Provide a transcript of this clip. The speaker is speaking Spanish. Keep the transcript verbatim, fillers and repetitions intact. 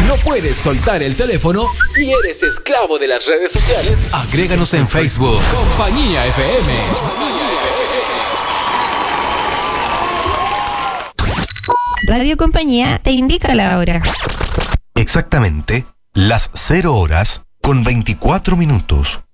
¿No puedes soltar el teléfono y eres esclavo de las redes sociales? Agréganos en Facebook. Compañía F M. Radio Compañía te indica la hora. Exactamente las cero horas con veinticuatro minutos.